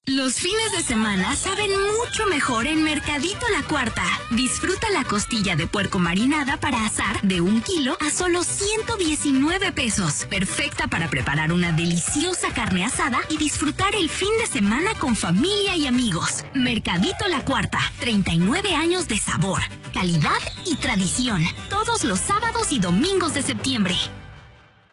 Los fines de semana saben mucho mejor en Mercadito La Cuarta. Disfruta la costilla de puerco marinada para asar de 1 kilo a solo 119 pesos. Perfecta para preparar una deliciosa carne asada y disfrutar el fin de semana con familia y amigos. Mercadito La Cuarta, 39 años de sabor, calidad y tradición. Todos los sábados y domingos de septiembre.